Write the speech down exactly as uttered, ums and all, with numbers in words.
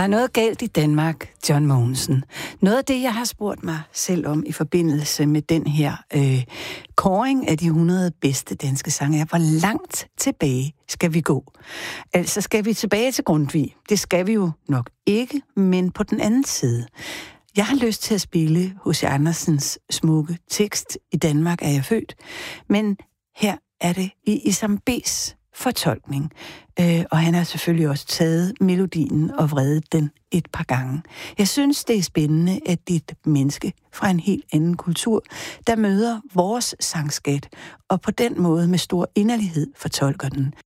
Der er noget galt i Danmark, John Mogensen. Noget af det, jeg har spurgt mig selv om i forbindelse med den her øh, kåring af de hundrede bedste danske sange, er, hvor langt tilbage skal vi gå? Altså, skal vi tilbage til Grundtvig? Det skal vi jo nok ikke, men på den anden side. Jeg har lyst til at spille H C. Andersens smukke tekst "I Danmark er jeg født", men her er det i Isam B's fortolkning. Øh, og han har selvfølgelig også taget melodien og vredet den et par gange. Jeg synes, det er spændende, at det er et menneske fra en helt anden kultur, der møder vores sangskat, og på den måde med stor inderlighed fortolker den.